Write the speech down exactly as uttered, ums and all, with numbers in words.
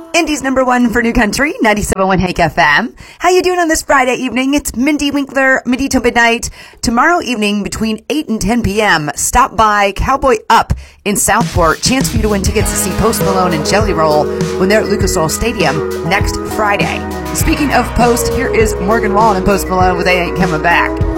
Indy's number one for New Country, ninety-seven point one Hake F M. How you doing on this Friday evening? It's Mindy Winkler, Mindy to Midnight. Tomorrow evening between eight and ten p.m., stop by Cowboy Up in Southport. Chance for you to win tickets to see Post Malone and Jelly Roll when they're at Lucas Oil Stadium next Friday. Speaking of Post, here is Morgan Wallen and Post Malone with They Ain't Coming Back.